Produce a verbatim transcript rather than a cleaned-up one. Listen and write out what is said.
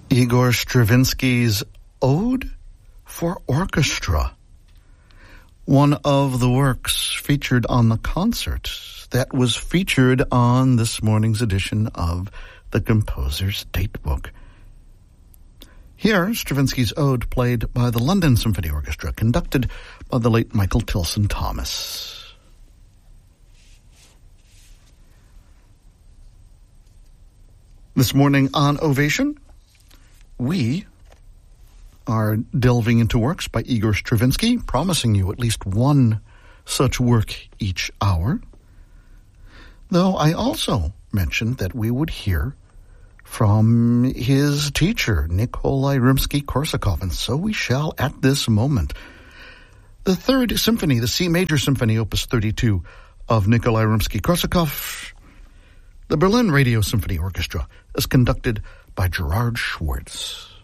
Igor Stravinsky's Ode for Orchestra, one of the works featured on the concert that was featured on this morning's edition of the Composer's Datebook. Here, Stravinsky's Ode, played by the London Symphony Orchestra, conducted by the late Michael Tilson Thomas. This morning on Ovation, we are delving into works by Igor Stravinsky, promising you at least one such work each hour. Though I also mentioned that we would hear from his teacher, Nikolai Rimsky-Korsakov, and so we shall at this moment. The Third Symphony, the C Major Symphony, Opus thirty-two of Nikolai Rimsky-Korsakov, the Berlin Radio Symphony Orchestra, is conducted by Gerard Schwartz.